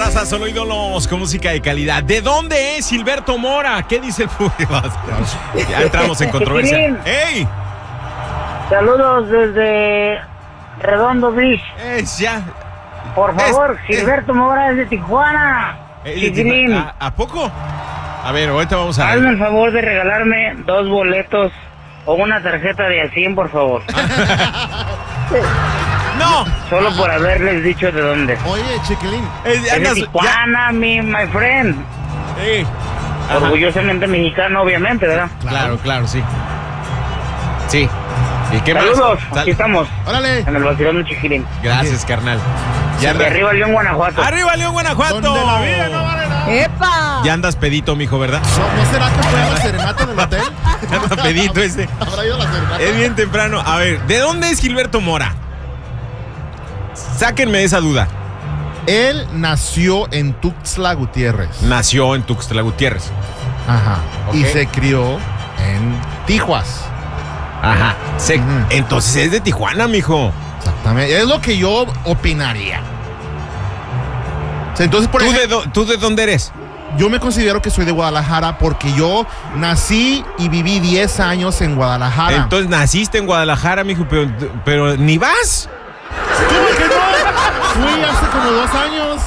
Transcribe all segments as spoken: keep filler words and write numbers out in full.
raza, solo ídolos con música de calidad. ¿De dónde es Gilberto Mora? ¿Qué dice el público? Ya entramos en controversia. ¡Ey! Saludos desde Redondo Beach. Es ya. Por favor, es, Gilberto es, Mora es de Tijuana. Es de Tijuana. ¿A, ¿A poco? A ver, ahorita vamos a ver. Hazme el favor de regalarme dos boletos o una tarjeta de a cien, por favor. ¡No! Solo por haberles dicho de dónde. Oye, chiquilín. Es, es de Tijuana, mi my friend. Sí. Orgullosamente mexicano, obviamente, ¿verdad? Claro, claro, sí. Sí. ¿Y qué Saludos, más? aquí estamos. Órale. En el vacilón del Chiquilín. Gracias, carnal. Ya sí, arriba León, Guanajuato. ¡Arriba León, Guanajuato! Donde la vida no vale nada. ¡Epa! Ya andas pedito, mijo, ¿verdad? ¿No, ¿no será que fue a la serenata del hotel? Ya anda pedito ese. ¿Habrá ido a la serenata? Es bien temprano. A ver, ¿de dónde es Gilberto Mora? Sáquenme esa duda. Él nació en Tuxtla Gutiérrez. Nació en Tuxtla Gutiérrez. Ajá. Okay. Y se crió en Tijuas. Ajá. Se, Uh-huh. Entonces es de Tijuana, mijo. Exactamente. Es lo que yo opinaría. O sea, entonces, por ¿Tú, ejemplo, de do, ¿Tú de dónde eres? yo me considero que soy de Guadalajara porque yo nací y viví diez años en Guadalajara. Entonces naciste en Guadalajara, mijo, pero, pero ni vas. ¿Cómo que no? Fui hace como dos años.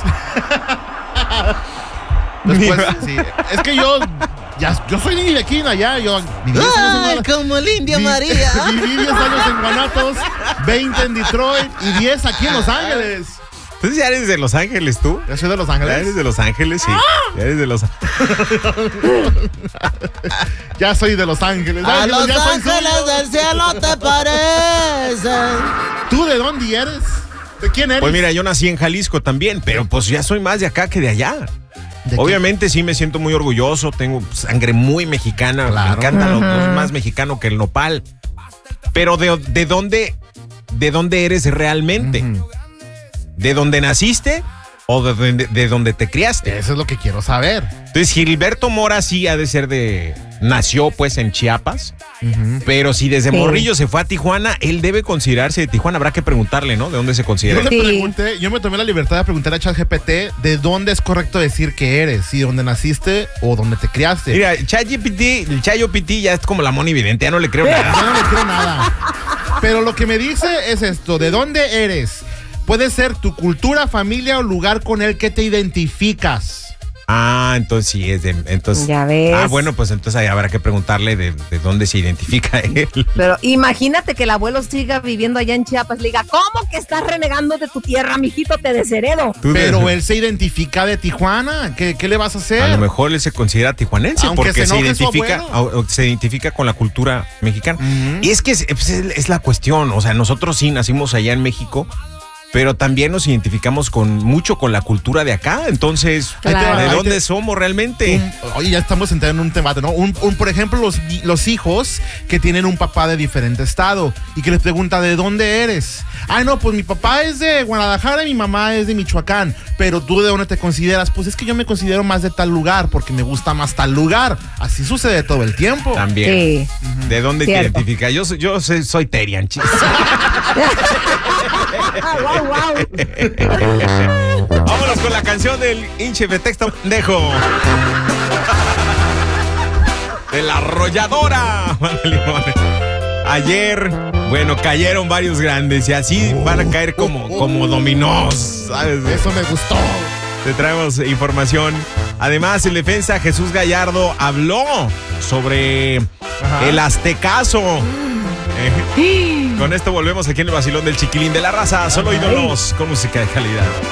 Después, sí. Es que yo, ya, yo soy ni de aquí ni allá. Yo viví diez años ¡Ay, en como el India Vi- María! Viví diez años en Guanatos, veinte en Detroit y diez aquí en Los Ángeles. Entonces ya eres de Los Ángeles, tú. Yo soy de Los Ya Ángeles. eres de Los Ángeles, sí. Ya eres de Los Ya soy de Los Ángeles. A Ángeles, los ya soy ángeles suyo. del cielo te parecen. ¿Tú de dónde eres? ¿De quién eres? Pues mira, yo nací en Jalisco también, pero pues ya soy más de acá que de allá. ¿De qué? Obviamente sí me siento muy orgulloso, tengo sangre muy mexicana, Claro. me encanta, lo, Ajá. es más mexicano que el nopal. Pero de, de dónde, de dónde eres realmente, Ujú. ¿de dónde naciste o de, de, de dónde te criaste? Eso es lo que quiero saber. Entonces Gilberto Mora sí ha de ser de, nació pues en Chiapas, Ujú. pero si desde Sí. morrillo se fue a Tijuana, él debe considerarse de Tijuana, habrá que preguntarle, ¿no? ¿De dónde se Yo considera? le Sí. pregunté, yo me tomé la libertad de preguntar a ChatGPT de dónde es correcto decir que eres, si dónde naciste o dónde te criaste. Mira, el ChatGPT, el ChatGPT ya es como la mona evidente, ya no le creo nada. Yo no le creo nada. Pero lo que me dice es esto, ¿de dónde eres? Puede ser tu cultura, familia o lugar con el que te identificas. Ah, entonces sí es de, entonces. Ya ves. Ah, bueno, pues entonces ahí habrá que preguntarle de, de dónde se identifica él. Pero imagínate que el abuelo siga viviendo allá en Chiapas. Le diga, ¿cómo que estás renegando de tu tierra, mijito? Te desheredo. Tú de- Pero él se identifica de Tijuana. ¿Qué, qué le vas a hacer? a lo mejor él se considera tijuanense Aunque porque se se, enoje su identifica, abuelo. o- o se identifica con la cultura mexicana. Ujú. Y es que es, es- es la cuestión, o sea, nosotros sí nacimos allá en México, pero también nos identificamos con mucho con la cultura de acá. Entonces, Claro. ¿de Ahí dónde te- somos realmente? Un- oye, ya estamos entrando en un debate, ¿no? Un, un- por ejemplo, los, los hijos que tienen un papá de diferente estado y que les pregunta, ¿de dónde eres? Ay, no, pues mi papá es de Guadalajara y mi mamá es de Michoacán. Pero tú, ¿de dónde te consideras? Pues es que yo me considero más de tal lugar porque me gusta más tal lugar. Así sucede todo el tiempo. También. Sí. ¿De dónde Cierto. te identificas? Yo, soy- yo soy, soy Terian, chis. ¡Wow, wow! Vámonos con la canción del hinche de texto pendejo. De la arrolladora. Ayer, bueno, cayeron varios grandes y así van a caer como, como dominós, ¿sabes? Eso me gustó. Te traemos información. Además, el defensa Jesús Gallardo habló sobre Ajá. el aztecaso. Eh, Con esto volvemos aquí en el vacilón del Chiquilín de la Raza. Solo ídolos con música de calidad.